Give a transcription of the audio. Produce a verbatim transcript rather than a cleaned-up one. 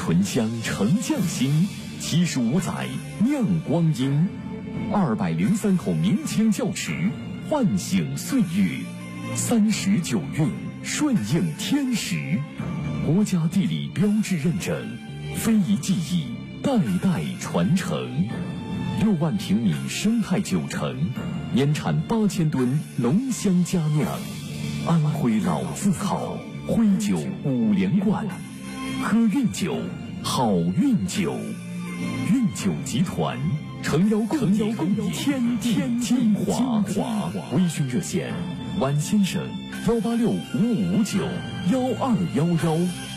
醇香成匠心，七十五载酿光阴，二百零三口明清窖池，唤醒岁月，三十九韵顺应天时，国家地理标志认证，非遗技艺代代传承。六万平米生态酒城，年产八千吨浓香佳酿，安徽老字号，徽酒五连冠，喝韵酒，好运酒。韵酒集团诚邀共你天地精华。微醺热线：晚先生幺八六五五五九幺二幺幺。